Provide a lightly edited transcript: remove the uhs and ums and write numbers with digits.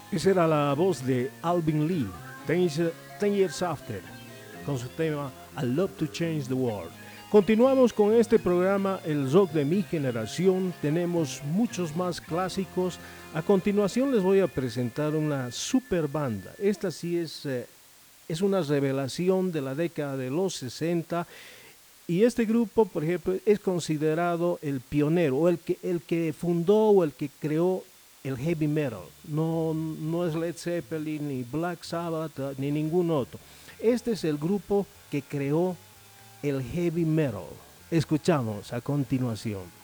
Esa era la voz de Alvin Lee, Ten Years After, con su tema I Love to Change the World. Continuamos con este programa, el rock de mi generación. Tenemos muchos más clásicos. A continuación les voy a presentar una super banda. Esta sí es una revelación de la década de los 60. Y este grupo, por ejemplo, es considerado el pionero, o el que fundó o el que creó el heavy metal. No, no es Led Zeppelin, ni Black Sabbath, ni ningún otro. Este es el grupo que creó el heavy metal. Escuchamos a continuación.